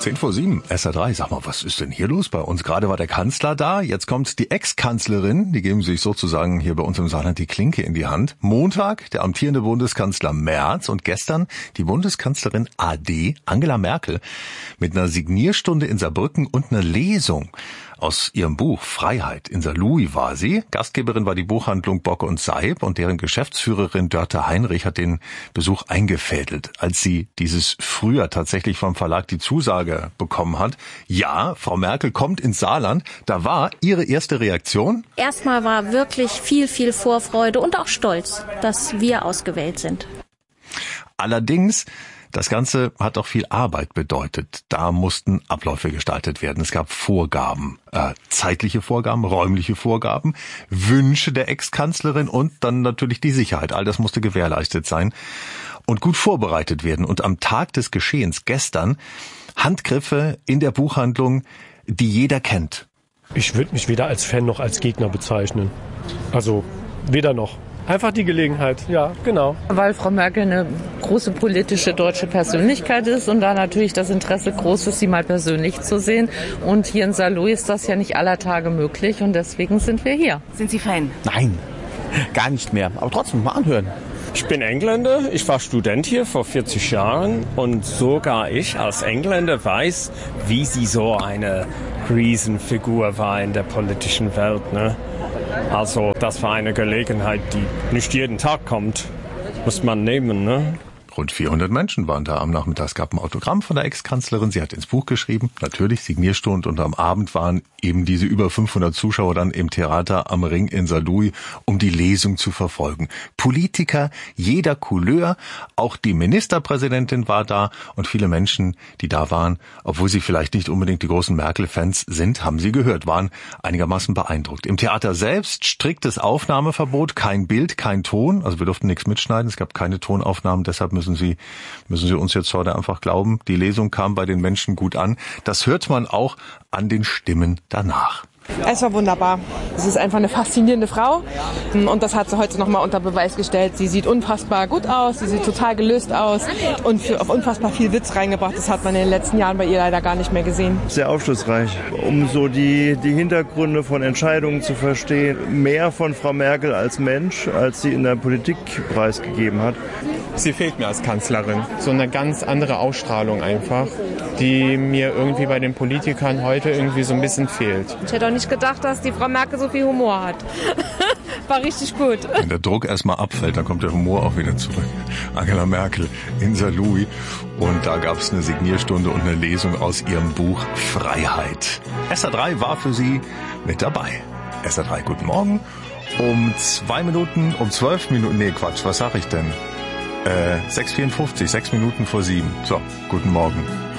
10:07, SR3. Sag mal, was ist denn hier los bei uns? Gerade war der Kanzler da, jetzt kommt die Ex-Kanzlerin. Die geben sich sozusagen hier bei uns im Saarland die Klinke in die Hand. Montag der amtierende Bundeskanzler Merz und gestern die Bundeskanzlerin AD, Angela Merkel, mit einer Signierstunde in Saarbrücken und einer Lesung aus ihrem Buch Freiheit. In Saarlouis war sie. Gastgeberin war die Buchhandlung Bock und Seib und deren Geschäftsführerin Dörte Heinrich hat den Besuch eingefädelt, als sie dieses Frühjahr tatsächlich vom Verlag die Zusage bekommen hat. Ja, Frau Merkel kommt ins Saarland. Da war ihre erste Reaktion. Erstmal war wirklich viel Vorfreude und auch Stolz, dass wir ausgewählt sind. Allerdings, das Ganze hat auch viel Arbeit bedeutet. Da mussten Abläufe gestaltet werden. Es gab Vorgaben, zeitliche Vorgaben, räumliche Vorgaben, Wünsche der Ex-Kanzlerin und dann natürlich die Sicherheit. All das musste gewährleistet sein und gut vorbereitet werden. Und am Tag des Geschehens gestern Handgriffe in der Buchhandlung, die jeder kennt. Ich würde mich weder als Fan noch als Gegner bezeichnen. Also weder noch. Einfach die Gelegenheit, ja, genau. Weil Frau Merkel eine große politische deutsche Persönlichkeit ist und da natürlich das Interesse groß ist, sie mal persönlich zu sehen. Und hier in Saarlouis ist das ja nicht aller Tage möglich und deswegen sind wir hier. Sind Sie Fan? Nein, gar nicht mehr. Aber trotzdem mal anhören. Ich bin Engländer, ich war Student hier vor 40 Jahren und sogar ich als Engländer weiß, wie sie so eine Riesenfigur war in der politischen Welt, ne? Also das war eine Gelegenheit, die nicht jeden Tag kommt. Muss man nehmen, ne? Rund 400 Menschen waren da am Nachmittag. Es gab ein Autogramm von der Ex-Kanzlerin. Sie hat ins Buch geschrieben. Natürlich Signierstunde. Und am Abend waren eben diese über 500 Zuschauer dann im Theater am Ring in Saarlouis, um die Lesung zu verfolgen. Politiker jeder Couleur. Auch die Ministerpräsidentin war da. Und viele Menschen, die da waren, obwohl sie vielleicht nicht unbedingt die großen Merkel-Fans sind, haben sie gehört, waren einigermaßen beeindruckt. Im Theater selbst striktes Aufnahmeverbot. Kein Bild, kein Ton. Also wir durften nichts mitschneiden. Es gab keine Tonaufnahmen. Deshalb müssen Sie uns jetzt heute einfach glauben, die Lesung kam bei den Menschen gut an. Das hört man auch an den Stimmen danach. Es war wunderbar. Es ist einfach eine faszinierende Frau und das hat sie heute nochmal unter Beweis gestellt. Sie sieht unfassbar gut aus, sie sieht total gelöst aus und auf unfassbar viel Witz reingebracht. Das hat man in den letzten Jahren bei ihr leider gar nicht mehr gesehen. Sehr aufschlussreich, um so die Hintergründe von Entscheidungen zu verstehen. Mehr von Frau Merkel als Mensch, als sie in der Politik preisgegeben hat. Sie fehlt mir als Kanzlerin. So eine ganz andere Ausstrahlung einfach, die mir irgendwie bei den Politikern heute irgendwie so ein bisschen fehlt. Ich hätte auch nicht gedacht, dass die Frau Merkel so viel Humor hat. War richtig gut. Wenn der Druck erstmal abfällt, dann kommt der Humor auch wieder zurück. Angela Merkel in Saarlouis. Und da gab es eine Signierstunde und eine Lesung aus ihrem Buch Freiheit. SR3 war für Sie mit dabei. SR3, guten Morgen. Um 12 Minuten, nee Quatsch, was sag ich denn? 6:54, 6 Minuten vor 7. So, guten Morgen.